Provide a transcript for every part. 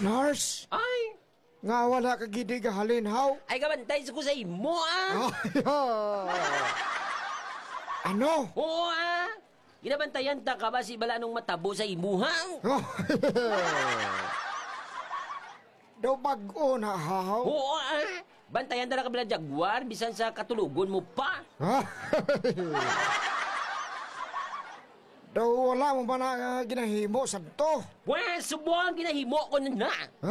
Nurse, Ay, nga wala ka gidi gahalinhaw. ay kabantay ko sa imo Ano? Oo Ginabantayan ta ka ba si bala nung matabo sa imuhang? Daw bag-o na haw. Oo Bantayan ta na ka bala jaguar bisan sa katulugon mo pa. Daw wala mo ba na ginahimo sabto? Pwes, subuhan ginahimo ko na.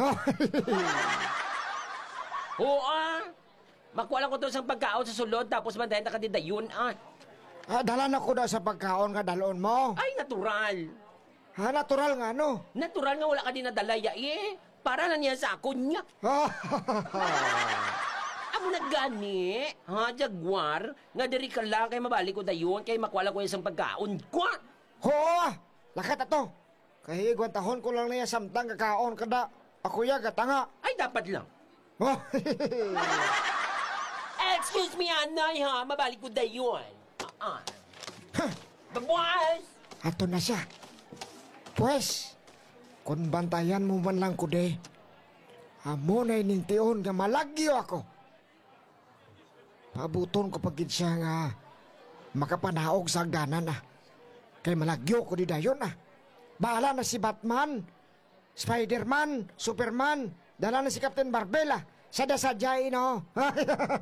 Oo Makuha lang ko to sa pagkaon sa sulod tapos bantayan ta ka didayon Dala na ko na sa pagkaon ka dalon mo. Ay, natural. Natural nga no. Natural nga wala ka din nadalaya Para na niya sa akon niya. Amo na gani, jaguar, nga diri ka lang kay mabalik ko dayon kay makuha ko isang pagkaon ko. Oo, lakat ato. Kahigwan tahon ko lang niya samtang kakaon kada. Ako ya gatanga. Ay, dapat lang. Excuse me, anay mabalik ko dayon. Babuas! Ato na siya. Pues, kung bantayan mo man lang ko de, amo na inintiyon nga malagyo ako. Pabuton ko pagid siya nga makapanaog sa ganan Kay malagyo ko di dayon Bahala na si Batman, Spider-Man, Superman, dala na si Captain Barbell Sada-sadyay no.